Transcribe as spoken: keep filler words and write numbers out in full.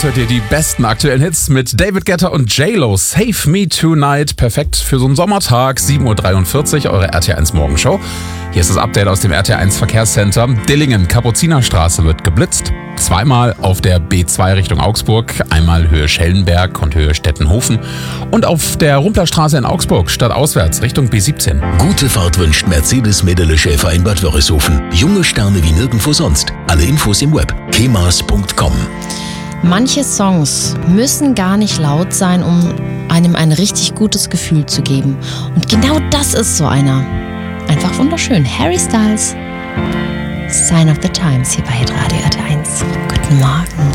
eins hört ihr die besten aktuellen Hits mit David Guetta und J-Lo. Save Me Tonight. Perfekt für so einen Sommertag. sieben Uhr dreiundvierzig, eure R T eins Morgenshow. Hier ist das Update aus dem R T eins Verkehrscenter. Dillingen, Kapuzinerstraße wird geblitzt. Zweimal auf der B zwei Richtung Augsburg. Einmal Höhe Schellenberg und Höhe Stettenhofen. Und auf der Rumplerstraße in Augsburg stadtauswärts Richtung B siebzehn. Gute Fahrt wünscht Mercedes-Medele Schäfer in Bad Wörishofen. Junge Sterne wie nirgendwo sonst. Alle Infos im Web kemas punkt com. Manche Songs müssen gar nicht laut sein, um einem ein richtig gutes Gefühl zu geben. Und genau das ist so einer. Einfach wunderschön. Harry Styles, Sign of the Times hier bei Hitradio R T eins. Guten Morgen.